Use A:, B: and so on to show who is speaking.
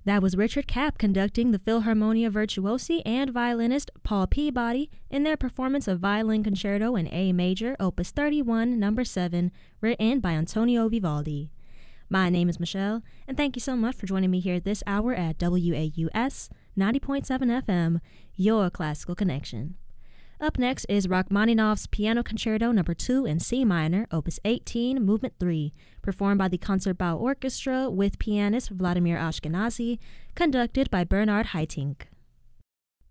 A: That was Richard Kapp conducting the Philharmonia Virtuosi and violinist Paul Peabody in their performance of Violin Concerto in A Major, Opus 31, Number 7, written by Antonio Vivaldi. My name is Michelle, and thank you so much for joining me here this hour at WAUS 90.7 FM, your classical connection. Up next is Rachmaninoff's Piano Concerto No. 2 in C minor, Opus 18, Movement 3, performed by the Concertbau Orchestra with pianist Vladimir Ashkenazy, conducted by Bernard Haitink.